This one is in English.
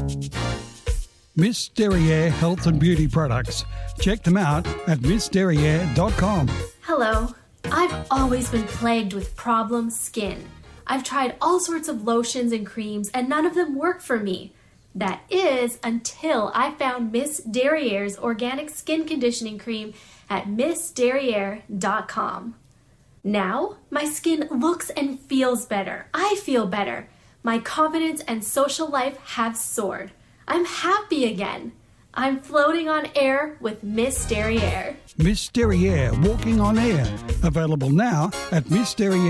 Miss Derriere Health and Beauty Products. Check them out at missderriere.com. Hello. I've always been plagued with problem skin. I've tried all sorts of lotions and creams and none of them work for me. That is until I found Miss Derriere's organic skin conditioning cream at missderriere.com. Now, my skin looks and feels better. I feel better. My confidence and social life have soared. I'm happy again. I'm floating on air with Miss Derriere. Miss Derriere Walking on Air. Available now at missderriere.com.